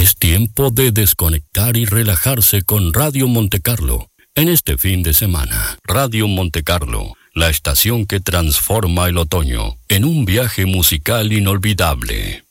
Es tiempo de desconectar y relajarse con Radio Montecarlo. En este fin de semana, Radio Montecarlo, la estación que transforma el otoño en un viaje musical inolvidable.